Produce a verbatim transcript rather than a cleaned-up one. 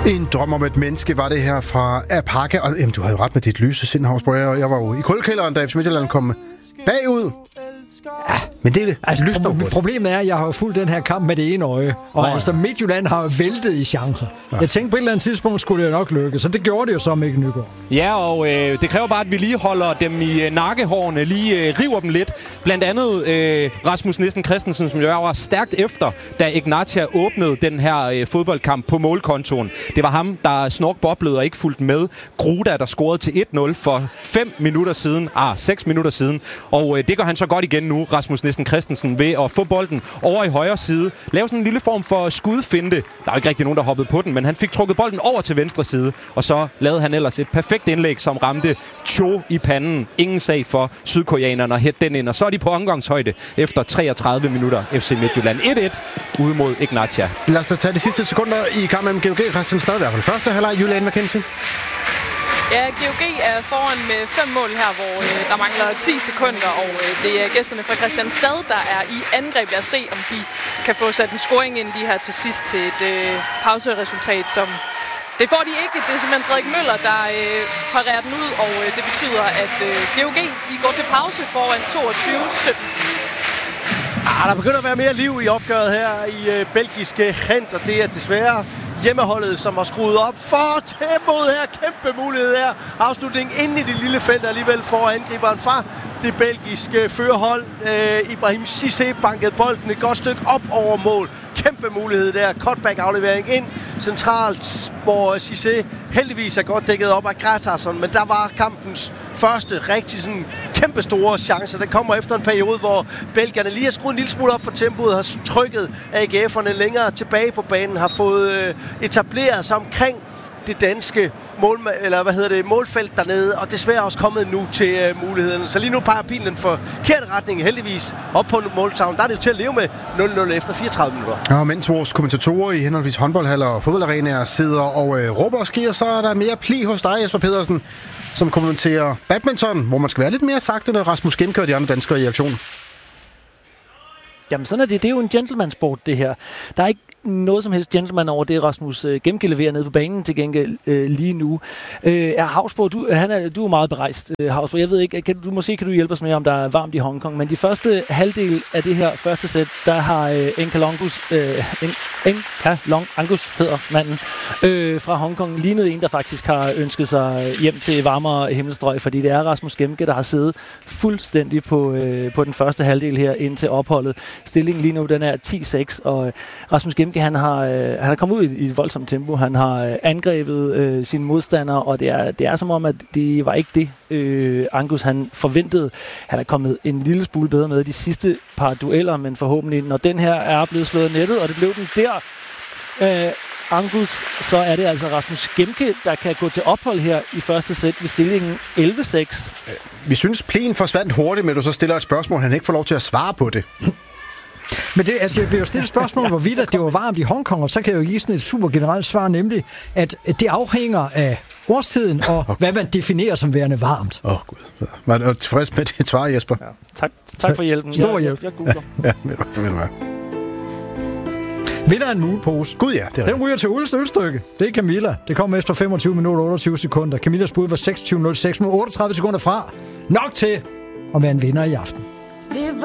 En drøm om et menneske var det her fra Apaka. Og jamen, du havde jo ret med dit lyse sind, Havsborg. Jeg, jeg var jo i kulkælderen, da F C Midtjylland kom bagud. Ja, men det er det. Altså, pro- problemet er, at jeg har jo fulgt den her kamp med det ene øje. Og Nå, altså, Midtjylland har jo væltet i chancer. Ja. Jeg tænkte, på et eller andet tidspunkt skulle det jo nok lykke. Så det gjorde det jo så, Mikkel Nygaard. Ja, og øh, det kræver bare, at vi lige holder dem i øh, nakkehårene. Lige øh, river dem lidt. Blandt andet øh, Rasmus Nissen Christensen, som jo var stærkt efter, da Ignatia åbnede den her øh, fodboldkamp på målkontoen. Det var ham, der snorkboblede og ikke fulgte med. Gruda, der scorede til et nul for fem minutter siden. Ah, seks minutter siden. Og øh, det gør han så godt igen nu, Rasmus Nissen Christensen, ved at få bolden over i højre side. Lave sådan en lille form for skudfinte. Der er jo ikke rigtig nogen, der hoppede på den, men han fik trukket bolden over til venstre side. Og så lavede han ellers et perfekt indlæg, som ramte Cho i panden. Ingen sag for sydkoreanerne at hætte den ind. Og så er de på omgangshøjde efter treogtredive minutter. F C Midtjylland et et ude mod Ignatia. Lad os tage de sidste sekunder i kampen mellem G O G og Christian Stad. I hvert fald første halvleg, Julian McKenzie. Ja, G O G er foran med fem mål her, hvor øh, der mangler ti sekunder, og øh, det er gæsterne fra Christianstad, der er i angreb. Lad os se, om de kan få sat en scoring ind lige her til sidst til et øh, pauseresultat, som det får de ikke. Det er simpelthen Frederik Møller, der øh, parerer den ud, og øh, det betyder, at øh, G O G de går til pause foran toogtyve sytten. Ah, der begynder at være mere liv i opgøret her i øh, belgiske Gent, og det er desværre hjemmeholdet, som har skruet op for tempoet her. Kæmpe mulighed her. Afslutning inde i det lille felt alligevel for angriberen fra det belgiske førerhold. Øh, Ibrahim Cissé bankede bolden et godt stykke op over mål. Kæmpe mulighed der. Cutback-aflevering ind centralt, hvor Cissé heldigvis er godt dækket op af Gratarsson. Men der var kampens første rigtig sådan kæmpe store chancer. Den kommer efter en periode, hvor belgierne lige har skruet en lille smule op for tempoet, har trykket A G F'erne længere tilbage på banen, har fået øh, etableret sig omkring det danske mål, eller hvad hedder det, målfelt dernede, og desværre også kommet nu til øh, muligheden. Så lige nu peger pilen den forkerte retning, heldigvis op på måltavlen. Der er det jo til at leve med nul nul efter fireogtredive minutter. Ja, mens vores kommentatorer i henholdsvis håndboldhaller og fodboldarenaer sidder og øh, råber og skriger, så er der mere pli hos dig, Jesper Pedersen, som kommenterer badminton, hvor man skal være lidt mere sagte, når Rasmus Gemke og de andre danskere i aktion. Jamen sådan er det. Det er jo en gentleman-sport, det her. Der er ikke noget som helst gentleman over det, Rasmus øh, Gemke leverer nede på banen til gengæld øh, lige nu. Øh, er Havsborg, du, han er, du er meget berejst, øh, Havsborg. Jeg ved ikke, kan, du, måske kan du hjælpe os med, om der er varmt i Hongkong, men de første halvdel af det her første sæt, der har øh, Enkalongus, øh, Enkalongus hedder manden, øh, fra Hongkong, lignet en, der faktisk har ønsket sig hjem til varmere himmelstrøg, fordi det er Rasmus Gemke, der har siddet fuldstændig på, øh, på den første halvdel her ind til opholdet. Stillingen lige nu, den er ti seks, og øh, Rasmus Gemke, han har, øh, han har kommet ud i, i et voldsomt tempo. Han har øh, angrebet øh, sine modstandere, og det er, det er som om, at det var ikke det, øh, Angus han forventede. Han er kommet en lille smule bedre med de sidste par dueller, men forhåbentlig, når den her er blevet slået nettet, og det blev den der, øh, Angus, så er det altså Rasmus Gemke, der kan gå til ophold her i første sæt ved stillingen elleve seks. Vi synes, plen forsvandt hurtigt, men du så stiller et spørgsmål, han ikke får lov til at svare på det. Men det, altså, jeg bliver jo stillet et spørgsmål, hvorvidt at det var varmt i Hongkong, og så kan jeg jo give sådan et super generelt svar, nemlig, at det afhænger af årstiden, og oh, hvad man definerer som værende varmt. Åh, oh, Gud. Var du tilfreds med dit svar, Jesper? Ja. Tak, tak for hjælpen. Stor hjælp. Jeg, jeg googler. Ja, ved du hvad? Vinder en mulepose. Gud ja, det er den ryger til Ulles ølstykke. Det er Camilla. Det kommer efter femogtyve minutter og otteogtyve sekunder. Camillas bud var seksogtyve nul seks med otteogtredive sekunder fra. Nok til at være en vinder i aften.